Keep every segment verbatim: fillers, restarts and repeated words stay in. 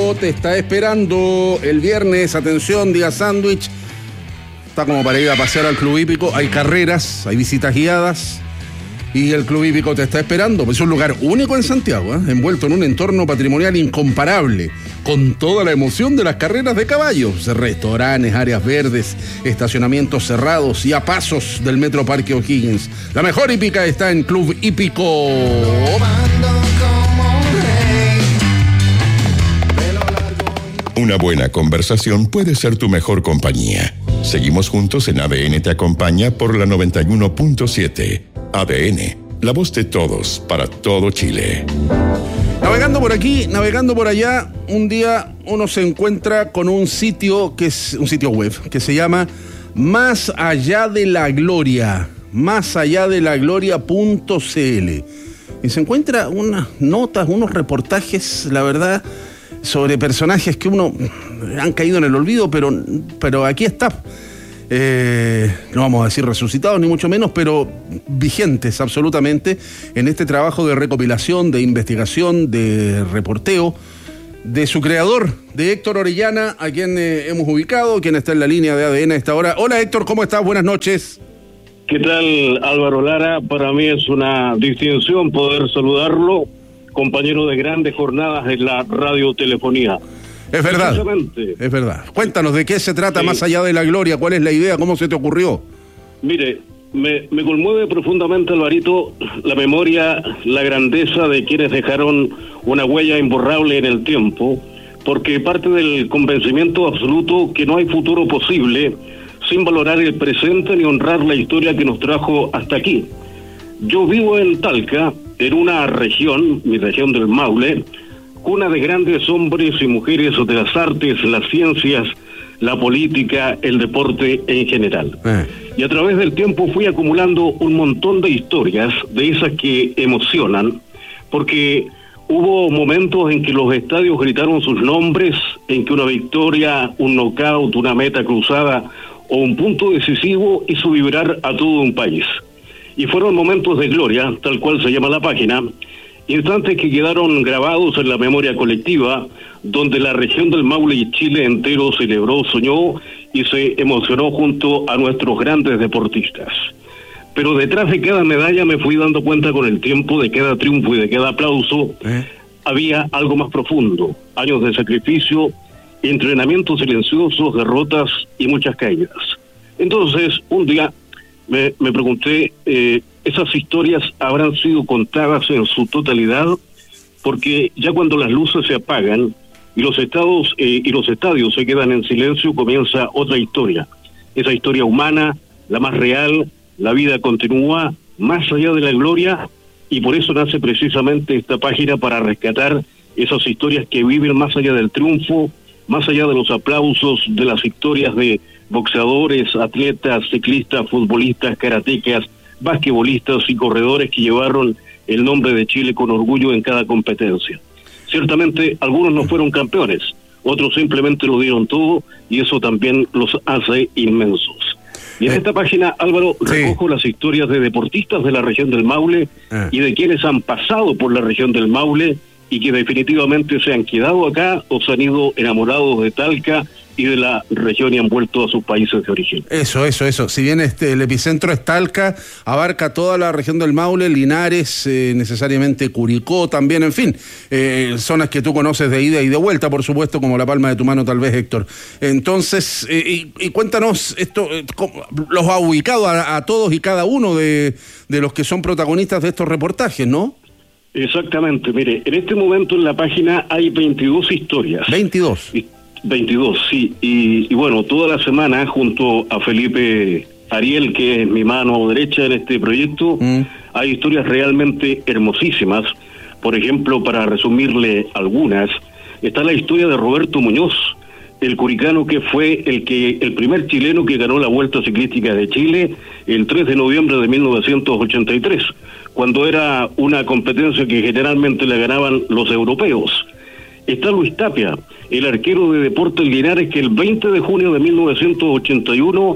Hípico te está esperando el viernes. Atención, día sándwich. Está como para ir a pasear al Club Hípico. Hay carreras, hay visitas guiadas. Y el Club Hípico te está esperando. Es un lugar único en Santiago, ¿eh? Envuelto en un entorno patrimonial incomparable, con toda la emoción de las carreras de caballos. Restaurantes, áreas verdes, estacionamientos cerrados y a pasos del Metro Parque O'Higgins. La mejor hípica está en Club Hípico. Una buena conversación puede ser tu mejor compañía. Seguimos juntos en A D N Te Acompaña por la noventa y uno punto siete. A D N, la voz de todos, para todo Chile. Navegando por aquí, navegando por allá, un día uno se encuentra con un sitio que es un sitio web que se llama Más Allá de la Gloria, más allá de la gloria punto c l. Y se encuentra unas notas, unos reportajes, la verdad, sobre personajes que uno han caído en el olvido, pero, pero aquí está. Eh, no vamos a decir resucitados ni mucho menos, pero vigentes absolutamente en este trabajo de recopilación, de investigación, de reporteo de su creador, de Héctor Orellana, a quien eh, hemos ubicado, quien está en la línea de A D N a esta hora. Hola Héctor, ¿cómo estás? Buenas noches. ¿Qué tal, Álvaro Lara? Para mí es una distinción poder saludarlo, compañero de grandes jornadas en la radiotelefonía. Es verdad, es verdad. Cuéntanos, ¿de qué se trata sí. Más allá de la gloria? ¿Cuál es la idea? ¿Cómo se te ocurrió? Mire, me, me conmueve profundamente, Alvarito, la memoria, la grandeza de quienes dejaron una huella imborrable en el tiempo, porque parte del convencimiento absoluto que no hay futuro posible sin valorar el presente ni honrar la historia que nos trajo hasta aquí. Yo vivo en Talca, en una región, mi región del Maule, cuna de grandes hombres y mujeres de las artes, las ciencias, la política, el deporte en general. Eh. Y a través del tiempo fui acumulando un montón de historias, de esas que emocionan, porque hubo momentos en que los estadios gritaron sus nombres, en que una victoria, un knockout, una meta cruzada o un punto decisivo hizo vibrar a todo un país. Y fueron momentos de gloria, tal cual se llama la página, instantes que quedaron grabados en la memoria colectiva, donde la región del Maule y Chile entero celebró, soñó y se emocionó junto a nuestros grandes deportistas. Pero detrás de cada medalla me fui dando cuenta con el tiempo, de cada triunfo y de cada aplauso, ¿Eh? había algo más profundo, años de sacrificio, entrenamientos silenciosos, derrotas y muchas caídas. Entonces, un día me, me pregunté, eh, ¿esas historias habrán sido contadas en su totalidad? Porque ya cuando las luces se apagan y los estados eh, y los estadios se quedan en silencio, comienza otra historia. Esa historia humana, la más real, la vida continúa más allá de la gloria, y por eso nace precisamente esta página, para rescatar esas historias que viven más allá del triunfo, más allá de los aplausos, de las victorias de boxeadores, atletas, ciclistas, futbolistas, karatecas, basquetbolistas y corredores que llevaron el nombre de Chile con orgullo en cada competencia. Ciertamente algunos no fueron campeones, otros simplemente lo dieron todo, y eso también los hace inmensos. Y en eh, esta página, Álvaro, sí. recojo las historias de deportistas de la región del Maule eh. y de quienes han pasado por la región del Maule y que definitivamente se han quedado acá o se han ido enamorados de Talca y de la región y han vuelto a sus países de origen. Eso, eso, eso. Si bien este el epicentro es Talca, abarca toda la región del Maule, Linares, eh, necesariamente Curicó también, en fin, eh, zonas que tú conoces de ida y de vuelta, por supuesto, como la palma de tu mano tal vez, Héctor. Entonces, eh, y, y cuéntanos, esto, eh, los ha ubicado a, a todos y cada uno de, de los que son protagonistas de estos reportajes, ¿no? Exactamente, mire, en este momento en la página hay veintidós historias. veintidós. Y, veintidós, sí, y, y bueno, toda la semana junto a Felipe Ariel, que es mi mano derecha en este proyecto, mm. hay historias realmente hermosísimas. Por ejemplo, para resumirle algunas, está la historia de Roberto Muñoz, el curicano que fue el que el primer chileno que ganó la Vuelta Ciclística de Chile el tres de noviembre de mil novecientos ochenta y tres, cuando era una competencia que generalmente la ganaban los europeos. Está Luis Tapia, el arquero de Deportes Linares, que el veinte de junio de mil novecientos ochenta y uno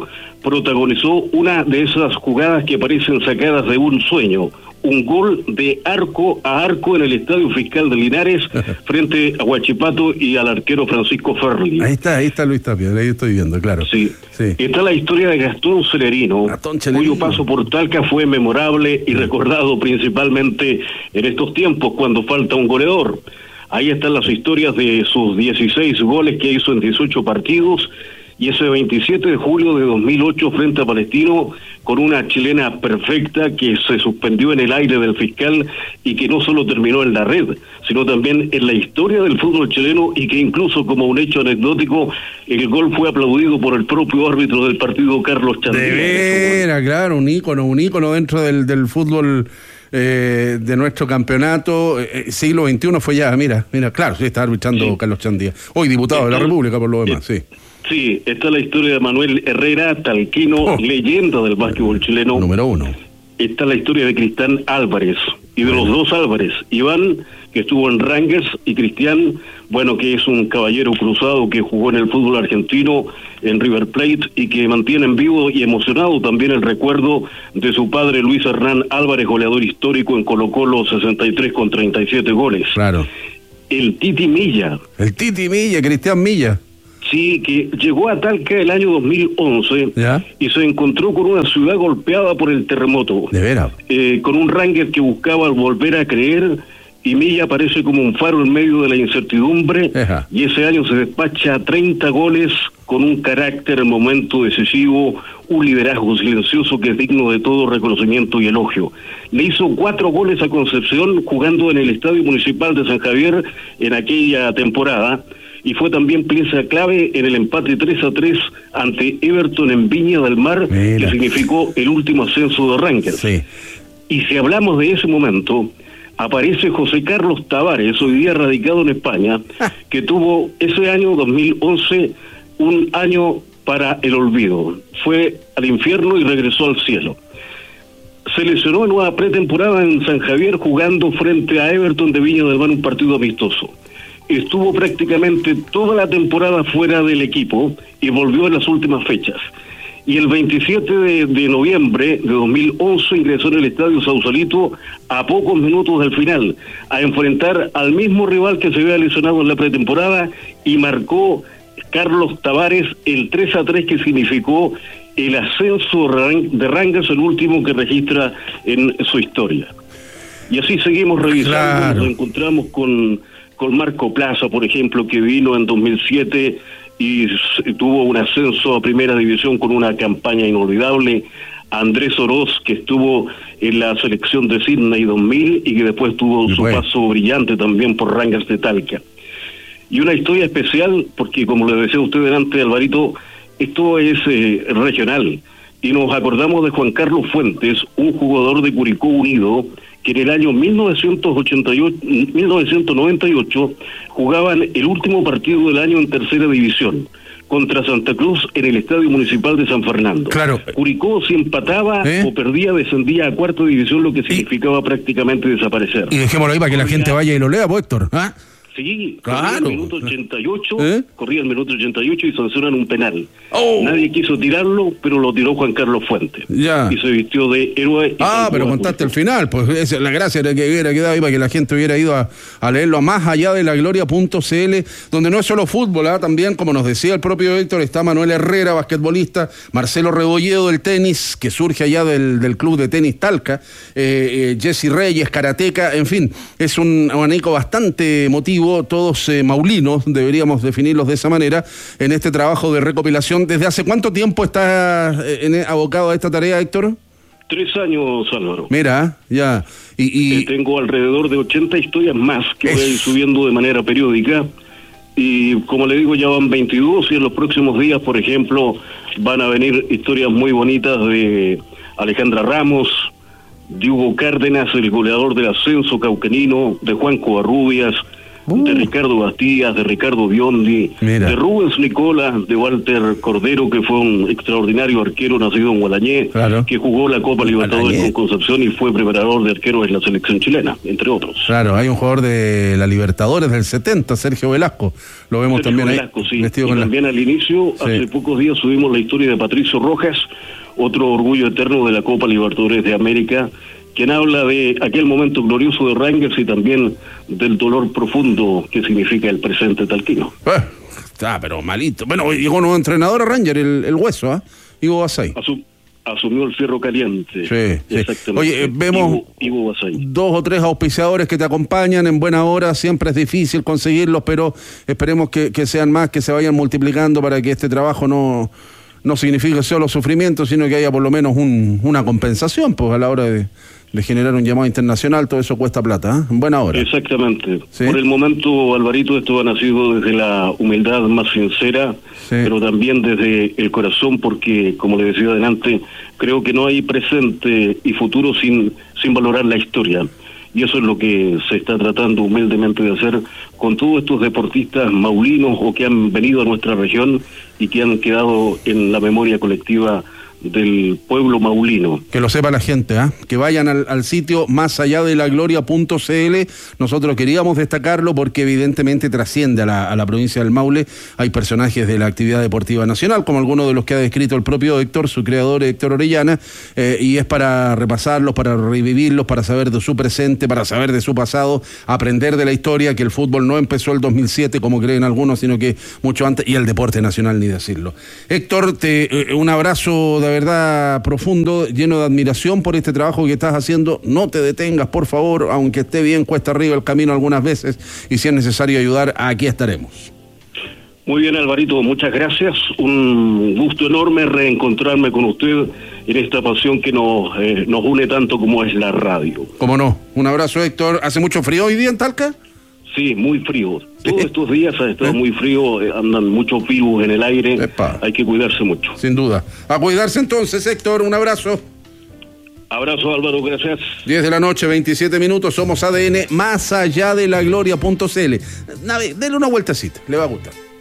protagonizó una de esas jugadas que parecen sacadas de un sueño. Un gol de arco a arco en el Estadio Fiscal de Linares frente a Huachipato y al arquero Francisco Ferli. Ahí está, ahí está Luis Tapia, ahí estoy viendo, claro. Sí. sí. Está la historia de Gastón Celerino, Gastón cuyo paso por Talca fue memorable y recordado principalmente en estos tiempos cuando falta un goleador. Ahí están las historias de sus dieciséis goles que hizo en dieciocho partidos y ese veintisiete de julio de dos mil ocho frente a Palestino con una chilena perfecta que se suspendió en el aire del fiscal y que no solo terminó en la red, sino también en la historia del fútbol chileno y que incluso como un hecho anecdótico el gol fue aplaudido por el propio árbitro del partido, Carlos Chandía. De veras, claro, un ícono, un ícono dentro del, del fútbol eh, de nuestro campeonato, eh, siglo veintiuno fue ya, mira, mira, claro, sí, está arbitrando sí. Carlos Chandía, hoy diputado está, de la República por lo demás, sí. Sí, está la historia de Manuel Herrera, talquino, oh. leyenda del básquetbol chileno. Número uno. Está la historia de Cristian Álvarez, y de los dos Álvarez, Iván, que estuvo en Rangers, y Cristian, bueno, que es un caballero cruzado que jugó en el fútbol argentino, en River Plate, y que mantiene en vivo y emocionado también el recuerdo de su padre Luis Hernán Álvarez, goleador histórico en Colo-Colo, sesenta y tres con treinta y siete goles. Claro. El Titi Milla. El Titi Milla, Cristian Milla. Sí, que llegó a Talca el año dos mil once ¿Ya? y se encontró con una ciudad golpeada por el terremoto. ¿De veras? Eh, con un Ranger que buscaba volver a creer, y Milla aparece como un faro en medio de la incertidumbre. Eja. Y ese año se despacha treinta goles con un carácter en momento decisivo, un liderazgo silencioso que es digno de todo reconocimiento y elogio. Le hizo cuatro goles a Concepción jugando en el Estadio Municipal de San Javier en aquella temporada, y fue también pieza clave en el empate tres a tres ante Everton en Viña del Mar, Mira. que significó el último ascenso de Rangers. Sí. Y si hablamos de ese momento, aparece José Carlos Tavares, hoy día radicado en España, ah. que tuvo ese año dos mil once un año para el olvido. Fue al infierno y regresó al cielo. Se lesionó en una pretemporada en San Javier jugando frente a Everton de Viña del Mar, un partido amistoso. Estuvo prácticamente toda la temporada fuera del equipo y volvió en las últimas fechas. Y el veintisiete de, de noviembre de dos mil once ingresó en el Estadio Sausalito a pocos minutos del final a enfrentar al mismo rival que se había lesionado en la pretemporada, y marcó Carlos Tavares el tres a tres que significó el ascenso de Rangers, el último que registra en su historia. Y así seguimos revisando, claro. Nos encontramos con... con Marco Plaza, por ejemplo, que vino en dos mil siete y tuvo un ascenso a primera división con una campaña inolvidable. Andrés Oroz, que estuvo en la selección de Sydney dos mil y que después tuvo su bueno. paso brillante también por Rangers de Talca. Y una historia especial, porque como le decía usted delante, Alvarito, esto es eh, regional, y nos acordamos de Juan Carlos Fuentes, un jugador de Curicó Unido, que en el año mil novecientos ochenta y ocho, mil novecientos noventa y ocho jugaban el último partido del año en tercera división contra Santa Cruz en el Estadio Municipal de San Fernando. Claro. Curicó, si empataba ¿Eh? o perdía, descendía a cuarta división, lo que significaba y, prácticamente desaparecer. Y dejémoslo ahí para que la gente vaya y lo lea, pues, Héctor. ¿Ah? Sí, claro. Corría el minuto ochenta y ocho, ¿Eh? corría el minuto ochenta y ocho y sancionan un penal. Oh. Nadie quiso tirarlo, pero lo tiró Juan Carlos Fuentes. Ya. Y se vistió de héroe. Ah, pero contaste el final, pues esa es la gracia de que hubiera quedado ahí para que la gente hubiera ido a, a leerlo a más allá de la gloria punto c l, donde no es solo fútbol, ¿eh? También, como nos decía el propio Héctor, está Manuel Herrera, basquetbolista, Marcelo Rebolledo del tenis, que surge allá del, del club de tenis Talca, eh, eh, Jesse Reyes, karateca, en fin, es un abanico bastante emotivo, todos eh, maulinos, deberíamos definirlos de esa manera, en este trabajo de recopilación. ¿Desde hace cuánto tiempo estás en, abocado a esta tarea, Héctor? Tres años, Álvaro. Mira, ya. Y, y... Eh, tengo alrededor de ochenta historias más que es... voy a ir subiendo de manera periódica. Y como le digo, ya van veintidós, y en los próximos días, por ejemplo, van a venir historias muy bonitas de Alejandra Ramos, de Hugo Cárdenas, el goleador del ascenso cauquenino, de Juan Covarrubias, uh. de Ricardo Bastías, de Ricardo Biondi, Mira. de Rubens Nicola, de Walter Cordero, que fue un extraordinario arquero nacido en Gualañé, claro. que jugó la Copa Libertadores con Concepción y fue preparador de arqueros en la selección chilena, entre otros. Claro, hay un jugador de la Libertadores del setenta, Sergio Velasco, lo vemos Sergio también Velasco, ahí. Sí. Vestido y con también la... al inicio, sí. hace pocos días subimos la historia de Patricio Rojas, otro orgullo eterno de la Copa Libertadores de América, quien habla de aquel momento glorioso de Rangers y también del dolor profundo que significa el presente talquino. Ah, está, pero malito. Bueno, llegó nuevo entrenador a Rangers, el, el hueso, ¿ah? ¿eh? Ivo Basay. Asum, asumió el fierro caliente. Sí, exactamente. Sí. Oye, eh, vemos Ivo, Ivo dos o tres auspiciadores que te acompañan en buena hora. Siempre es difícil conseguirlos, pero esperemos que, que sean más, que se vayan multiplicando para que este trabajo no... no significa solo sufrimiento, sino que haya por lo menos un, una compensación, pues a la hora de, de generar un llamado internacional, todo eso cuesta plata, ¿eh? En buena hora. Exactamente. ¿Sí? Por el momento, Alvarito, esto ha nacido desde la humildad más sincera, sí. pero también desde el corazón, porque, como le decía adelante, creo que no hay presente y futuro sin, sin valorar la historia. Y eso es lo que se está tratando humildemente de hacer con todos estos deportistas maulinos o que han venido a nuestra región y que han quedado en la memoria colectiva del pueblo maulino. Que lo sepa la gente, ¿eh? Que vayan al, al sitio más allá de la gloria punto c l. Nosotros queríamos destacarlo porque evidentemente trasciende a la, a la provincia del Maule. Hay personajes de la actividad deportiva nacional, como algunos de los que ha descrito el propio Héctor, su creador Héctor Orellana, eh, y es para repasarlos, para revivirlos, para saber de su presente, para saber de su pasado, aprender de la historia, que el fútbol no empezó el dos mil siete como creen algunos, sino que mucho antes, y el deporte nacional ni decirlo. Héctor, te, eh, un abrazo de verdad profundo, lleno de admiración por este trabajo que estás haciendo. No te detengas, por favor, aunque esté bien cuesta arriba el camino algunas veces, y si es necesario ayudar, aquí estaremos. Muy bien, Alvarito, muchas gracias. Un gusto enorme reencontrarme con usted en esta pasión que nos, eh, nos une tanto como es la radio. Cómo no. Un abrazo, Héctor. ¿Hace mucho frío hoy día en Talca? Sí, muy frío. Todos estos días ha estado ¿Eh? muy frío, eh, andan muchos virus en el aire. Epa. Hay que cuidarse mucho. Sin duda. A cuidarse entonces, Héctor. Un abrazo. Abrazo, Álvaro, gracias. diez de la noche, veintisiete minutos. Somos A D N, más allá de la gloria punto c l. Denle una vueltecita, le va a gustar.